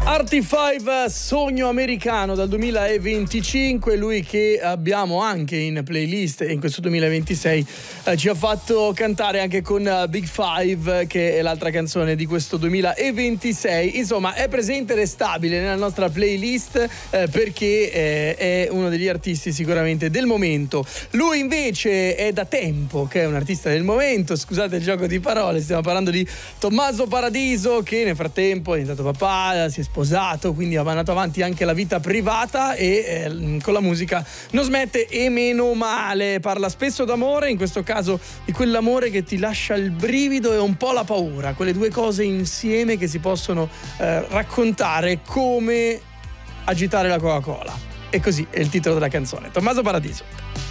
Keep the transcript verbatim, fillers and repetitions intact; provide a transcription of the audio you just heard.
Artie cinque, Sogno americano dal duemilaventicinque, lui che abbiamo anche in playlist in questo duemilaventisei eh, ci ha fatto cantare anche con uh, Big Five, che è l'altra canzone di questo duemilaventisei. Insomma, è presente ed è stabile nella nostra playlist eh, perché eh, è uno degli artisti sicuramente del momento. Lui invece è da tempo che è un artista del momento, scusate il gioco di parole, stiamo parlando di Tommaso Paradiso, che nel frattempo è diventato papà, si è sposato, quindi ha mandato avanti anche la vita privata e eh, con la musica non smette, e meno male. Parla spesso d'amore, in questo caso di quell'amore che ti lascia il brivido e un po' la paura, quelle due cose insieme che si possono eh, raccontare come agitare la Coca-Cola. E così è il titolo della canzone, Tommaso Paradiso.